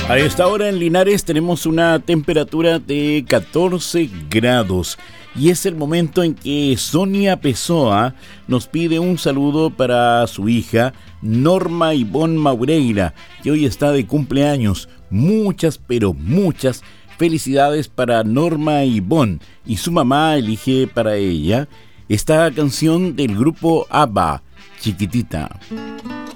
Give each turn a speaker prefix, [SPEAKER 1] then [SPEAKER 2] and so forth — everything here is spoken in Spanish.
[SPEAKER 1] A esta hora en Linares tenemos una temperatura de 14 grados y es el momento en que Sonia Pessoa nos pide un saludo para su hija Norma Ivonne Maureira, que hoy está de cumpleaños. Muchas, pero muchas felicidades para Norma Ivonne, y su mamá elige para ella esta canción del grupo ABBA, Chiquitita.